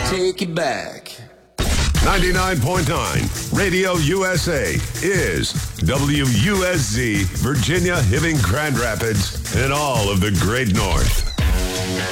take it back. 99.9 Radio USA is WUSZ, Virginia, Hibbing, Grand Rapids, and all of the Great North.